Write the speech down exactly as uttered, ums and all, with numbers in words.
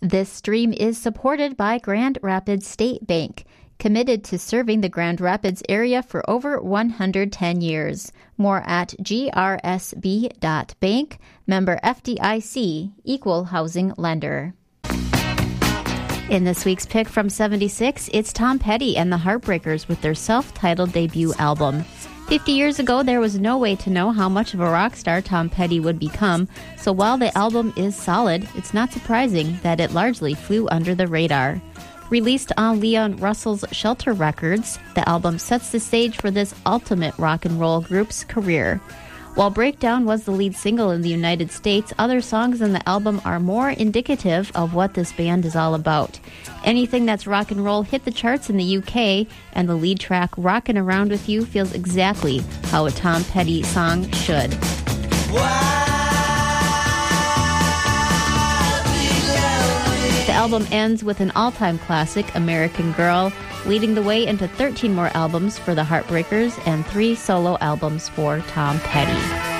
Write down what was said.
This stream is supported by Grand Rapids State Bank, committed to serving the Grand Rapids area for over one hundred ten years. More at g r s b dot bank, member F D I C, equal housing lender. In this week's pick from seventy-six, it's Tom Petty and the Heartbreakers with their self-titled debut album. Fifty years ago, there was no way to know how much of a rock star Tom Petty would become, so while the album is solid, it's not surprising that it largely flew under the radar. Released on Leon Russell's Shelter Records, the album sets the stage for this ultimate rock and roll group's career. While Breakdown was the lead single in the United States, other songs in the album are more indicative of what this band is all about. Anything that's rock and roll hit the charts in the U K, and the lead track, Rockin' Around With You, feels exactly how a Tom Petty song should. The album ends with an all-time classic, American Girl, leading the way into thirteen more albums for the Heartbreakers and three solo albums for Tom Petty.